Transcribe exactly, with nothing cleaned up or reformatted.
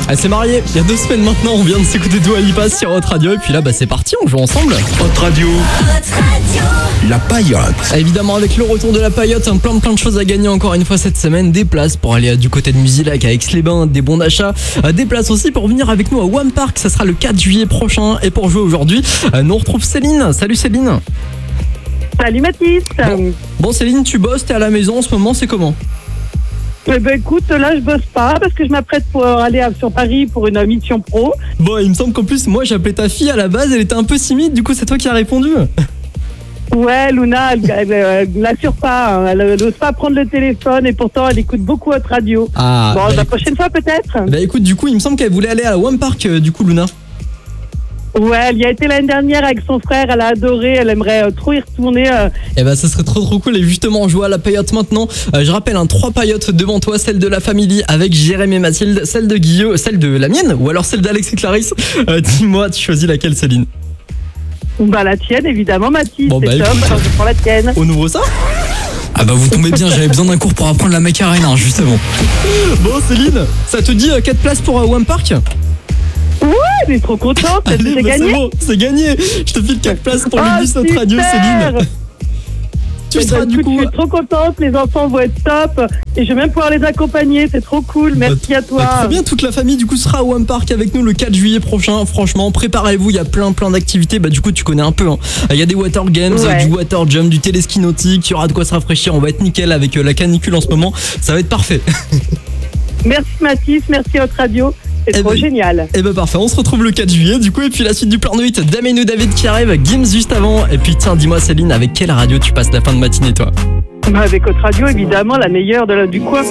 Elle s'est mariée il y a deux semaines maintenant, on vient de s'écouter Dua Lipa sur Hot Radio et puis là bah c'est parti, on joue ensemble. Hot Radio. La paillote. Évidemment avec le retour de la paillote, un plein plein de choses à gagner encore une fois cette semaine, des places pour aller du côté de Musilac à Aix-les-Bains, des bons d'achat, des places aussi pour venir avec nous à One Park, ça sera le quatre juillet prochain et pour jouer aujourd'hui, nous on retrouve Céline. Salut Céline. Salut Mathis. Bon, bon Céline, tu bosses, t'es à la maison en ce moment, c'est comment? Eh ben écoute, là je bosse pas parce que je m'apprête pour aller à- sur Paris pour une mission pro. Bon, il me semble qu'en plus moi j'appelais ta fille à la base, elle était un peu timide, du coup c'est toi qui as répondu. Ouais, Luna, elle, elle, elle l'assure pas, hein. Elle n'ose pas prendre le téléphone et pourtant elle écoute beaucoup Hot Radio. Ah, Bon, bah, la écoute, prochaine fois peut-être. bah écoute, du coup il me semble qu'elle voulait aller à One Park, euh, du coup Luna. Ouais, elle y a été l'année dernière avec son frère, elle a adoré, elle aimerait euh, trop y retourner. euh. Et bah ça serait trop trop cool et justement on joue à la paillote maintenant. Euh, je rappelle, un trois paillotes devant toi, celle de la famille avec Jérémy et Mathilde, celle de Guillaume, celle de la mienne ou alors celle d'Alex et Clarisse. Euh, dis-moi, tu choisis laquelle Céline? Bah la tienne évidemment Mathis, Bon, c'est bah, top, écoute. alors je prends la tienne. Au nouveau ça? Ah bah vous tombez bien, j'avais besoin d'un cours pour apprendre la Macarena, justement. Bon Céline, ça te dit euh, quatre places pour euh, One Park? Ouais, elle est trop contente, elle Allez, s'est bah, c'est gagnée. bon, c'est gagné. Je te file quatre places pour Oh, le bus Hot Radio super. Céline. Tu Eh seras ben, du écoute, coup... je suis trop contente, les enfants vont être top et je vais même pouvoir les accompagner, c'est trop cool, merci à toi. Bah, très bien, toute la famille du coup sera à One Park avec nous le quatre juillet prochain. Franchement, préparez-vous, il y a plein plein d'activités. Bah du coup tu connais un peu. hein. Il y a des water games, Ouais. du water jump, du téléski nautique. Il y aura de quoi se rafraîchir. On va être nickel avec euh, la canicule en ce moment. Ça va être parfait. Merci Mathis, merci Hot Radio, c'est Eh trop ben- génial. Et bah parfait. On se retrouve le quatre juillet du coup et puis la suite du plan de huit. Damien ou David qui arrive, Gims juste avant. Et puis tiens, dis-moi Céline, avec quelle radio tu passes la fin de matinée toi? Avec Hot Radio évidemment, la meilleure de la- du coin.